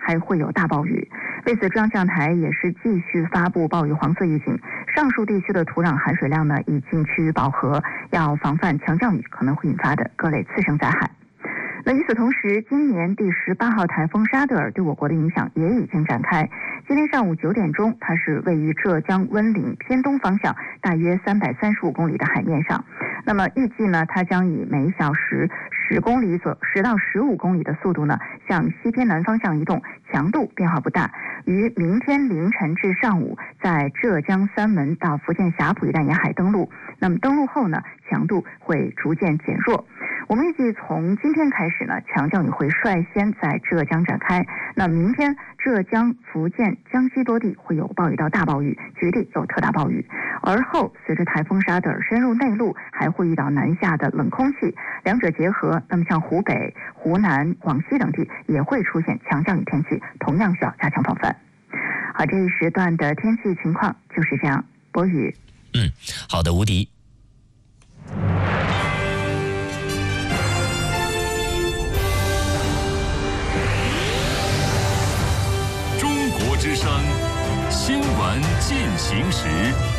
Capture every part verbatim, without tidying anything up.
还会有大暴雨。为此，中央气象台也是继续发布暴雨黄色预警。上述地区的土壤含水量呢已经趋于饱和，要防范强降雨可能会引发的各类次生灾害。那与此同时，今年第十八号台风沙德尔对我国的影响也已经展开。今天上午九点钟，它是位于浙江温岭偏东方向大约三百三十五公里的海面上。那么预计呢，它将以每小时十公里左十到十五公里的速度呢，向西偏南方向移动，强度变化不大。于明天凌晨至上午，在浙江三门到福建霞浦一带沿海登陆。那么登陆后呢，强度会逐渐减弱。我们预计从今天开始呢，强降雨会率先在浙江展开。那明天浙江、福建、江西多地会有暴雨到大暴雨，局地有特大暴雨。而后随着台风沙德尔深入内陆，还会遇到南下的冷空气，两者结合，那么像湖北、湖南、广西等地也会出现强降雨天气，同样需要加强防范。好，这一时段的天气情况就是这样。博宇， 嗯，好的，吴迪。 中国之声新闻进行时。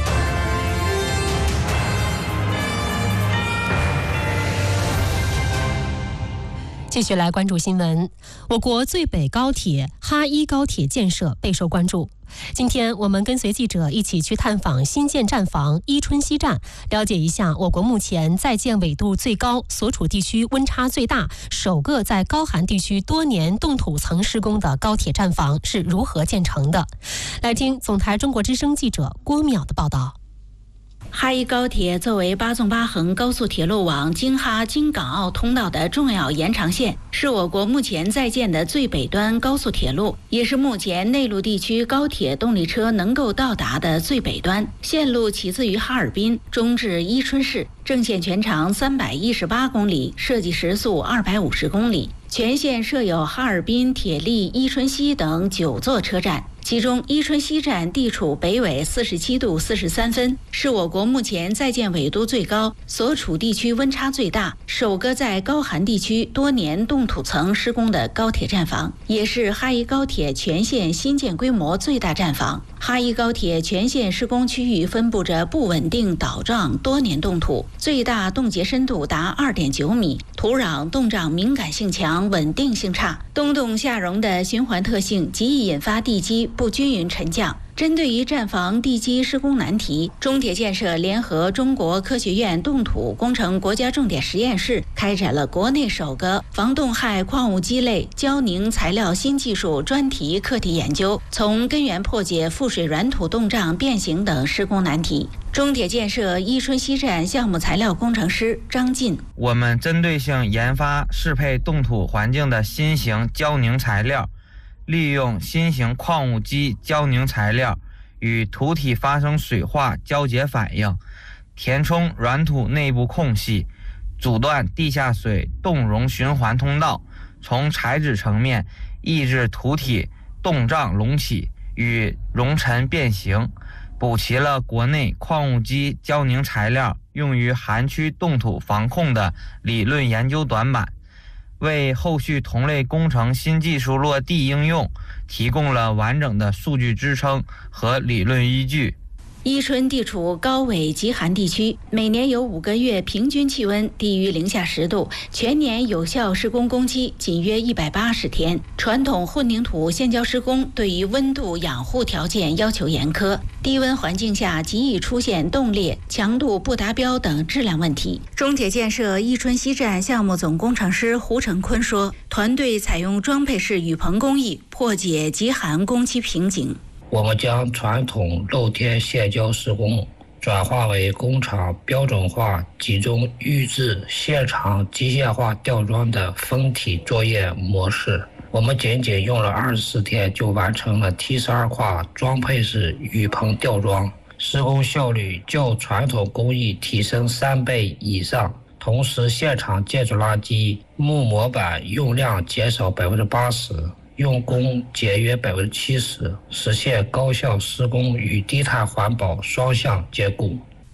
继续来关注新闻。我国最北高铁哈一高铁建设备受关注。今天我们跟随记者一起去探访新建站房伊春西站，了解一下我国目前在建纬度最高、所处地区温差最大、首个在高寒地区多年冻土层施工的高铁站房是如何建成的。来听总台中国之声记者郭淼的报道。 哈一高铁作为八纵八横高速铁路网京哈京港澳通道的重要延长线，是我国目前在建的最北端高速铁路，也是目前内陆地区高铁动力车能够到达的最北端。线路起自于哈尔滨，中至伊春市，正线全长三百一十八公里，设计时速二百五十公里。全线设有哈尔滨、铁力、伊春西等九座车站。其中，伊春西站地处北纬四十七度四十三分，是我国目前在建纬度最高、所处地区温差最大、首个在高寒地区多年冻土层施工的高铁站房，也是哈一高铁全线新建规模最大站房。哈一高铁全线施工区域分布着不稳定岛状多年冻土，最大冻结深度达 二点九米，土壤冻胀敏感性强，稳定性差，冬冻夏融的循环特性极易引发地基不均匀沉降。针对于站房地基施工难题，中铁建设联合中国科学院冻土工程国家重点实验室开展了国内首个防冻害矿物基类胶凝材料新技术专题课题研究，从根源破解覆水软土冻胀变形等施工难题。中铁建设伊春西站项目材料工程师张进： 我们针对性研发适配冻土环境的新型胶凝材料，利用新型矿物基胶凝材料与土体发生水化交结反应，填充软土内部空隙，阻断地下水冻融循环通道，从材质层面抑制土体冻胀隆起与熔沉变形，补齐了国内矿物基胶凝材料用于寒区冻土防控的理论研究短板，为后续同类工程新技术落地应用提供了完整的数据支撑和理论依据。 伊春地处高纬极寒地区，每年有五个月平均气温低于零下十度，全年有效施工工期仅约一百八十天。传统混凝土现浇施工对于温度养护条件要求严苛，低温环境下极易出现冻裂、强度不达标等质量问题。中铁建设伊春西站项目总工程师胡成坤说，团队采用装配式雨棚工艺，破解极寒工期瓶颈。 我们将传统露天现浇施工转化为工厂标准化集中预制现场机械化吊装的封体作业模式。我们仅仅用了二十四天就完成了 T 十二 跨装配式雨棚吊装，施工效率较传统工艺提升三倍以上，同时现场建筑垃圾木模板用量减少 百分之八十，用工节约 百分之七十， 实现高效施工与低碳环保双向兼顾。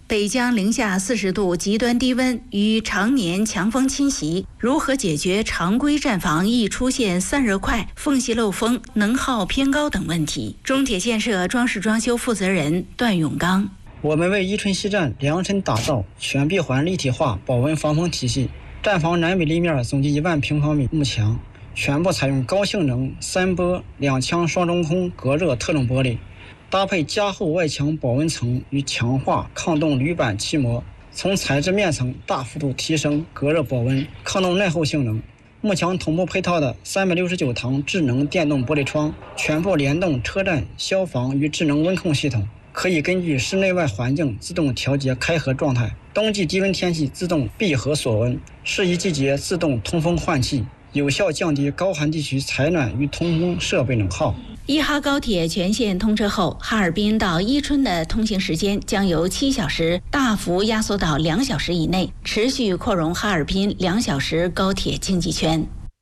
北江零下四十度极端低温与常年强风侵袭，如何解决常规站房易出现散热快、缝隙漏风、能耗偏高等问题？中铁建设装饰装修负责人段永刚： 我们为伊春西站量身打造全闭环立体化保温防风体系，站房南北立面总计一万平方米幕墙，全部采用高性能三波两腔双中空隔热特种玻璃，搭配加厚外墙保温层与强化抗冻铝板漆膜，从材质面层大幅度提升隔热保温、抗冻耐候性能。幕墙同步配套的三百六十九堂智能电动玻璃窗，全部联动车站、消防与智能温控系统，可以根据室内外环境自动调节开合状态。冬季低温天气自动闭合锁温，适宜季节自动通风换气，有效降低高寒地区采暖与通风设备能耗。 伊哈高铁全线通车后，哈尔滨到伊春的通行时间将由七小时大幅压缩到两小时以内，持续扩容哈尔滨两小时高铁经济圈。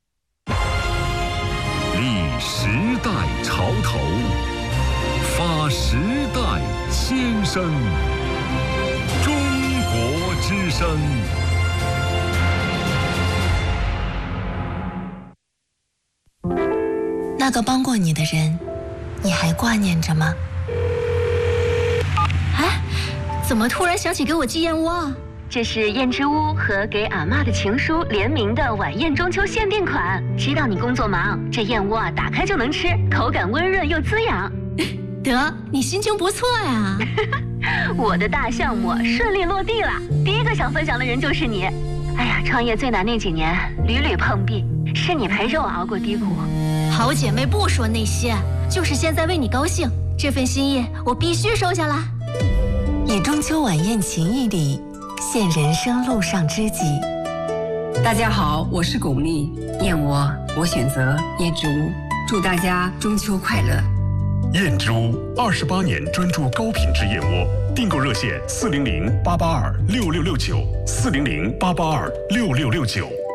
立时代潮头，发时代先声。中国之声。 那个帮过你的人，你还挂念着吗？ 哎，怎么突然想起给我寄燕窝啊？这是燕之屋和给俺妈的情书联名的晚宴中秋限定款。知道你工作忙，这燕窝啊打开就能吃，口感温润又滋养。 得，你心情不错呀。 我的大项目顺利落地了，第一个想分享的人就是你。哎呀，创业最难那几年，屡屡碰壁，是你陪着我熬过低谷。 好姐妹不说那些，就是现在为你高兴，这份心意我必须收下来。 以中秋晚宴情谊礼，献人生路上知己。 大家好，我是巩俐，燕窝我选择燕之屋，祝大家中秋快乐。 燕之屋二十八年专注高品质燕窝，订购热线四零零八八二六六六九四零零八八二六六六九。